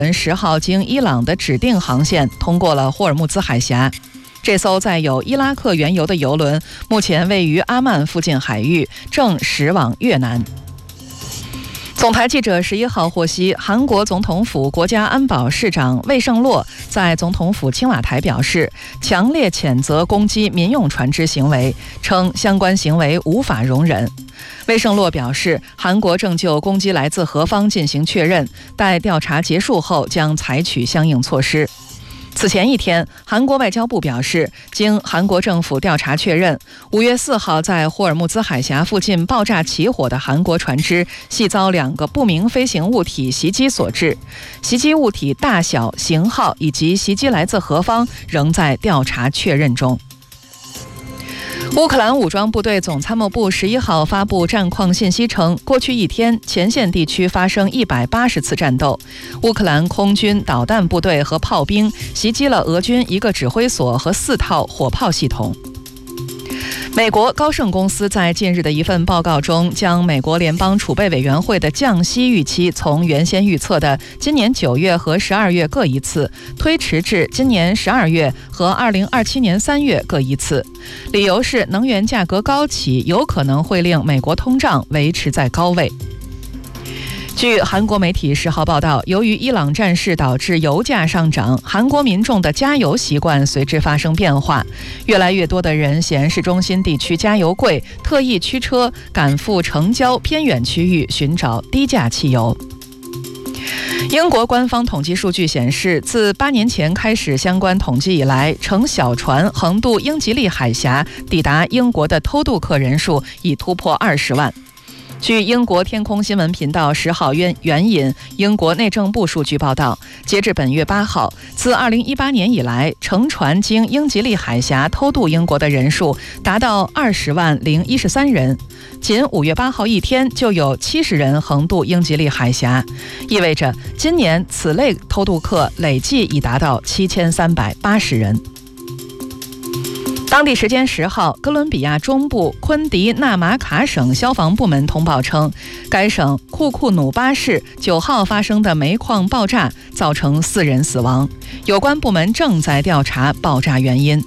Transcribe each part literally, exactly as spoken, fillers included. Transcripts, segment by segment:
十号经伊朗的指定航线通过了霍尔木兹海峡。这艘载有伊拉克原油的油轮目前位于阿曼附近海域，正驶往越南。总台记者十一号获悉，韩国总统府国家安保室长魏胜洛在总统府青瓦台表示，强烈谴责攻击民用船只行为，称相关行为无法容忍。魏胜洛表示，韩国正就攻击来自何方进行确认，待调查结束后将采取相应措施。此前一天，韩国外交部表示，经韩国政府调查确认，五月四号在霍尔木兹海峡附近爆炸起火的韩国船只系遭两个不明飞行物体袭击所致，袭击物体大小、型号以及袭击来自何方仍在调查确认中。乌克兰武装部队总参谋部十一号发布战况信息称，过去一天前线地区发生一百八十次战斗，乌克兰空军导弹部队和炮兵袭击了俄军一个指挥所和四套火炮系统。美国高盛公司在近日的一份报告中，将美国联邦储备委员会的降息预期从原先预测的今年九月和十二月各一次，推迟至今年十二月和二零二七年三月各一次。理由是能源价格高企有可能会令美国通胀维持在高位。据韩国媒体十号报道，由于伊朗战事导致油价上涨，韩国民众的加油习惯随之发生变化，越来越多的人嫌市中心地区加油贵，特意驱车赶赴城郊偏远区域寻找低价汽油。英国官方统计数据显示，自八年前开始相关统计以来，乘小船横渡英吉利海峡抵达英国的偷渡客人数已突破二十万。据英国天空新闻频道十号援引英国内政部数据报道，截至本月八号，自二零一八年以来，乘船经英吉利海峡偷渡英国的人数达到二十万零一十三人，仅五月八号一天就有七十人横渡英吉利海峡，意味着今年此类偷渡客累计已达到七千三百八十人。当地时间十号，哥伦比亚中部昆迪纳马卡省消防部门通报称，该省库库努巴市九号发生的煤矿爆炸造成四人死亡，有关部门正在调查爆炸原因。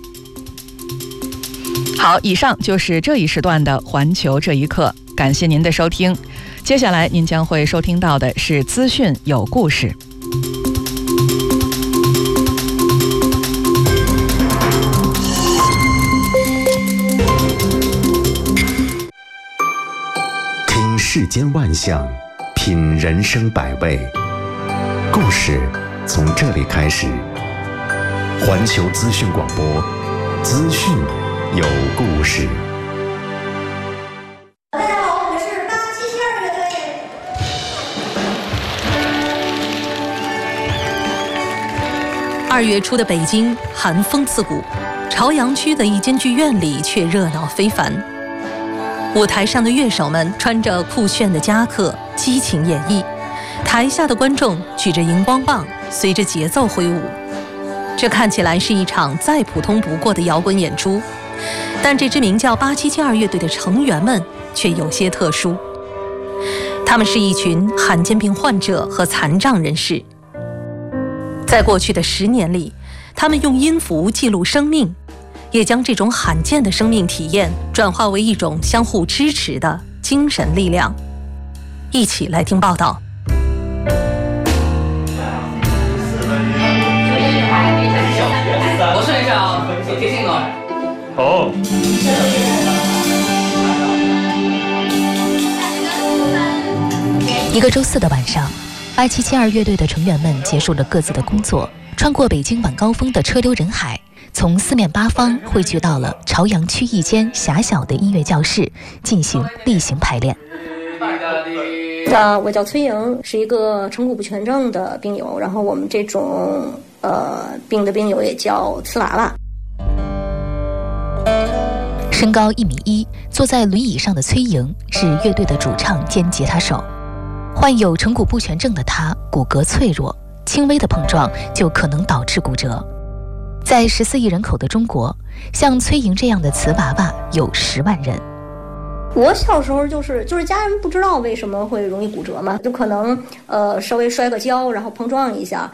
好，以上就是这一时段的环球这一刻，感谢您的收听。接下来您将会收听到的是资讯有故事。 世间万象，品人生百味，故事从这里开始。环球资讯广播，资讯有故事。 大家好，我们是八七七二乐队。二月初的北京寒风刺骨，朝阳区的一间剧院里却热闹非凡。舞台上的乐手们穿着酷炫的夹克，激情演绎；台下的观众举着荧光棒，随着节奏挥舞。这看起来是一场再普通不过的摇滚演出，但这支名叫八七七二乐队的成员们却有些特殊。他们是一群罕见病患者和残障人士。在过去的十年里，他们用音符记录生命，也将这种罕见的生命体验转化为一种相互支持的精神力量。一起来听报道。 我试一下啊，有提醒了。 好。 一个周四的晚上，八七七二乐队的成员们结束了各自的工作，穿过北京晚高峰的车流人海，从四面八方汇聚到了朝阳区一间狭小的音乐教室，进行例行排练。 呃，我叫崔莹，是一个成骨不全症的病友，然后我们这种呃病的病友也叫瓷娃娃。 身高一米一，坐在轮椅上的崔莹是乐队的主唱兼吉他手。患有成骨不全症的他骨骼脆弱，轻微的碰撞就可能导致骨折。在十四亿人口的中国，像崔莹这样的瓷娃娃有十万人。 我小时候就是就是家人不知道为什么会容易骨折嘛，就可能呃稍微摔个跤，然后碰撞一下，